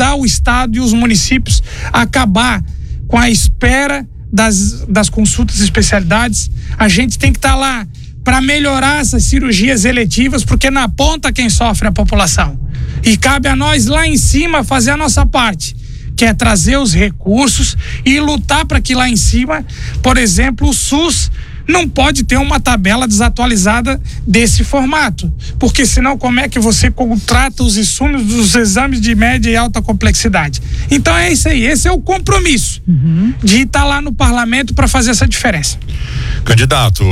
ajudar o estado e os municípios a acabar com a espera das consultas de especialidades. A gente tem que estar lá para melhorar essas cirurgias eletivas, porque na ponta quem sofre é a população. E cabe a nós lá em cima fazer a nossa parte, que é trazer os recursos e lutar para que lá em cima, por exemplo, o SUS não pode ter uma tabela desatualizada desse formato, porque senão como é que você contrata os insumos dos exames de média e alta complexidade? Então é isso aí, esse é o compromisso de estar lá no parlamento para fazer essa diferença. Candidato,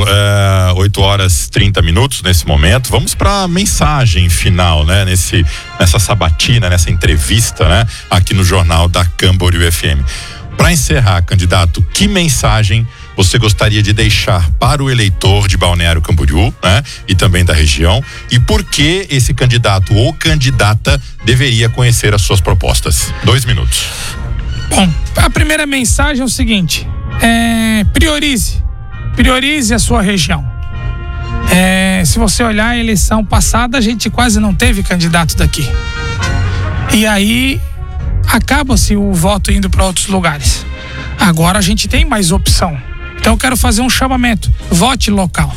8h30 nesse momento. Vamos para a mensagem final, né? Nessa sabatina, nessa entrevista, né? Aqui no Jornal da Camboriú FM. Para encerrar, candidato, que mensagem você gostaria de deixar para o eleitor de Balneário Camboriú, né? E também da região, e por que esse candidato ou candidata deveria conhecer as suas propostas? 2 minutos. Bom, a primeira mensagem é o seguinte: priorize a sua região. Se você olhar a eleição passada, a gente quase não teve candidato daqui. E aí acaba-se o voto indo para outros lugares. Agora a gente tem mais opção. Então eu quero fazer um chamamento: vote local.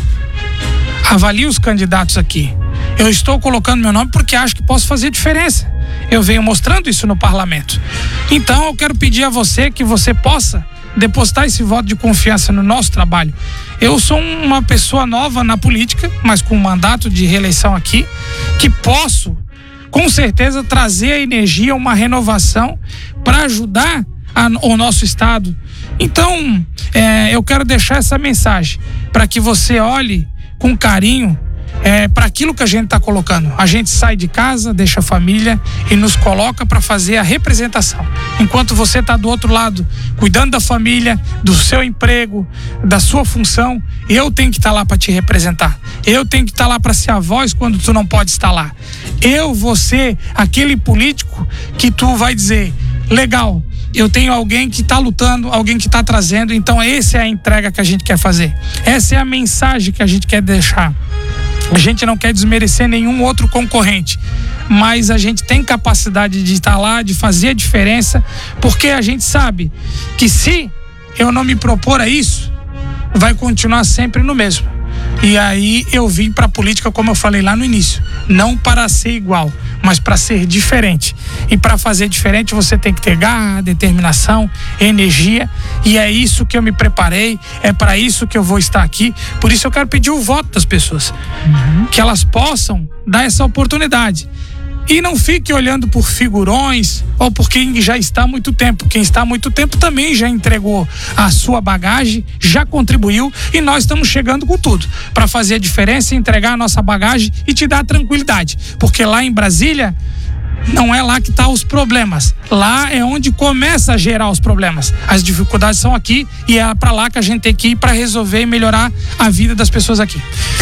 Avalie os candidatos aqui. Eu estou colocando meu nome porque acho que posso fazer diferença. Eu venho mostrando isso no parlamento. Então eu quero pedir a você que você possa depositar esse voto de confiança no nosso trabalho. Eu sou uma pessoa nova na política, mas com um mandato de reeleição aqui, que posso, com certeza, trazer a energia, uma renovação para ajudar o nosso estado. Então, eu quero deixar essa mensagem para que você olhe com carinho para aquilo que a gente está colocando. A gente sai de casa, deixa a família e nos coloca para fazer a representação. Enquanto você está do outro lado, cuidando da família, do seu emprego, da sua função, eu tenho que estar lá para te representar. Eu tenho que estar lá para ser a voz quando tu não pode estar lá. Eu vou ser aquele político que tu vai dizer: legal, eu tenho alguém que está lutando, alguém que está trazendo. Então essa é a entrega que a gente quer fazer. Essa é a mensagem que a gente quer deixar. A gente não quer desmerecer nenhum outro concorrente, mas a gente tem capacidade de estar lá, de fazer a diferença, porque a gente sabe que se eu não me propor a isso, vai continuar sempre no mesmo. E aí eu vim para a política, como eu falei lá no início, não para ser igual, mas para ser diferente. E para fazer diferente você tem que ter garra, determinação, energia, e é isso que eu me preparei, é para isso que eu vou estar aqui. Por isso eu quero pedir o voto das pessoas, que elas possam dar essa oportunidade. E não fique olhando por figurões ou por quem já está há muito tempo. Quem está há muito tempo também já entregou a sua bagagem, já contribuiu, e nós estamos chegando com tudo para fazer a diferença, entregar a nossa bagagem e te dar tranquilidade. Porque lá em Brasília não é lá que estão os problemas. Lá é onde começa a gerar os problemas. As dificuldades são aqui e é para lá que a gente tem que ir para resolver e melhorar a vida das pessoas aqui.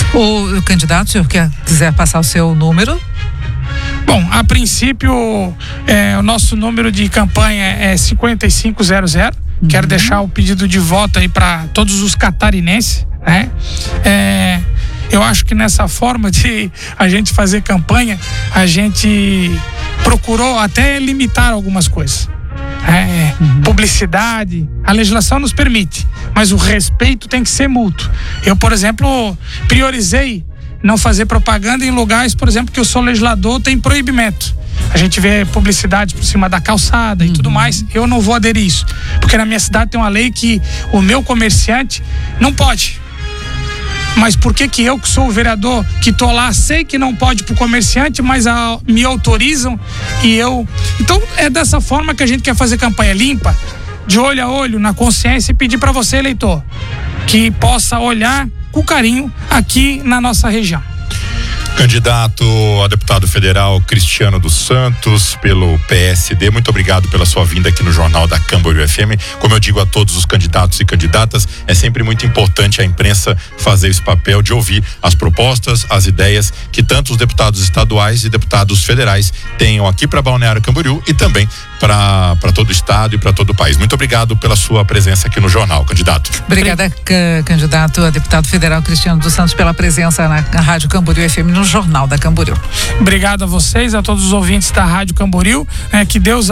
O candidato, se o senhor quiser passar o seu número. Bom, a princípio, o nosso número de campanha é 5500. Quero deixar o pedido de voto aí para todos os catarinenses, né? Eu acho que nessa forma de a gente fazer campanha, a gente procurou até limitar algumas coisas. Publicidade, a legislação nos permite, mas o respeito tem que ser mútuo. Eu, por exemplo, priorizei não fazer propaganda em lugares, por exemplo, que eu sou legislador, tem proibimento. A gente vê publicidade por cima da calçada e tudo mais. Eu não vou aderir a isso, porque na minha cidade tem uma lei que o meu comerciante não pode. Mas por que eu, que sou o vereador, que tô lá, sei que não pode pro comerciante, mas me autorizam e eu... Então é dessa forma que a gente quer fazer campanha limpa, de olho a olho, na consciência, e pedir para você, eleitor, que possa olhar com carinho aqui na nossa região. Candidato a deputado federal Cristiano dos Santos, pelo PSD, muito obrigado pela sua vinda aqui no Jornal da Camboriú FM. Como eu digo a todos os candidatos e candidatas, é sempre muito importante a imprensa fazer esse papel de ouvir as propostas, as ideias que tanto os deputados estaduais e deputados federais tenham aqui para Balneário Camboriú e também para todo o estado e para todo o país. Muito obrigado pela sua presença aqui no jornal, candidato. Obrigada, candidato a deputado federal Cristiano dos Santos, pela presença na Rádio Camboriú FM no Jornal da Camboriú. Obrigado a vocês, a todos os ouvintes da Rádio Camboriú, que Deus